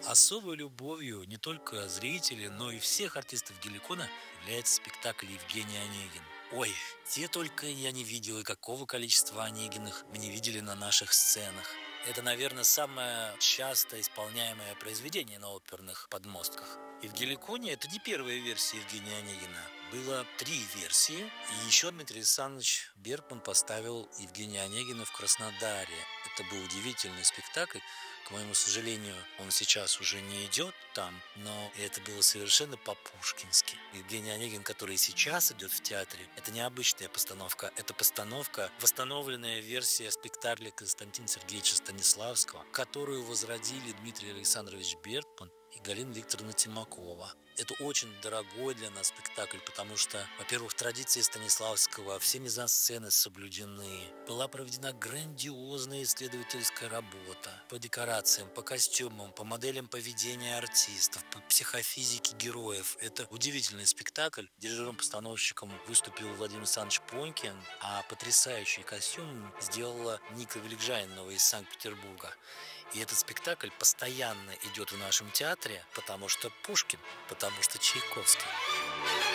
Особой любовью не только зрителей, но и всех артистов Геликона является спектакль Евгений Онегин. Ой, где только я не видел и какого количества Онегиных мы не видели на наших сценах. Это, наверное, самое часто исполняемое произведение на оперных подмостках. И в Геликоне это не первая версия Евгения Онегина. Было три версии, и еще Дмитрий Александрович Бергман поставил Евгения Онегина в Краснодаре. Это был удивительный спектакль. К моему сожалению, он сейчас уже не идет там, но это было совершенно по-пушкински. Евгений Онегин, который сейчас идет в театре, это необычная постановка. Это постановка, восстановленная версия спектакля Константина Сергеевича Станиславского, которую возродили Дмитрий Александрович Бергман и Галина Викторовна Тимакова. Это очень дорогой для нас спектакль, потому что, во-первых, традиции Станиславского, все мизансцены соблюдены. Была проведена грандиозная исследовательская работа по декорациям, по костюмам, по моделям поведения артистов, по психофизике героев. Это удивительный спектакль. Дирижером-постановщиком выступил Владимир Александрович Понькин, а потрясающий костюм сделала Ника Великжайнова из Санкт-Петербурга. И этот спектакль постоянно идет в нашем театре, потому что Пушкин, потому что Чайковский.